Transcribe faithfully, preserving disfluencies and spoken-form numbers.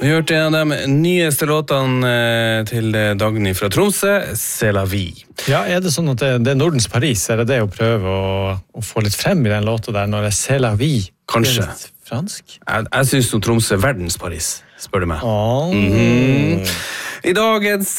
Vi hørte en av de nyeste låtene til Dagny fra Tromsø, C'est la vie. Ja, er det sånn at det, det er Nordens Paris, er det det å prøve å, å få litt frem i den låta der, når det er C'est la vie? Kanskje. Det er litt fransk? Jeg, jeg synes noe Tromsø er verdens Paris, spør du meg. Oh. Mm-hmm. I dagens